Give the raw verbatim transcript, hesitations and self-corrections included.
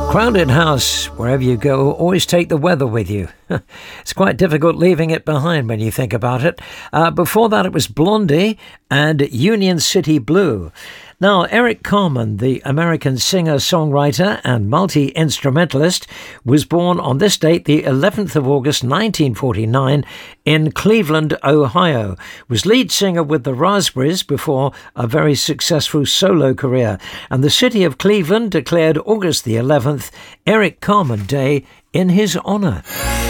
Crowded house, wherever you go, always take the weather with you. It's quite difficult leaving it behind when you think about it. Uh, before that, it was Blondie and Union City Blue. Now, Eric Carmen, the American singer-songwriter and multi-instrumentalist, was born on this date, the eleventh of August nineteen forty-nine, in Cleveland, Ohio. Was lead singer with the Raspberries before a very successful solo career. And the city of Cleveland declared August the eleventh Eric Carmen Day in his honor.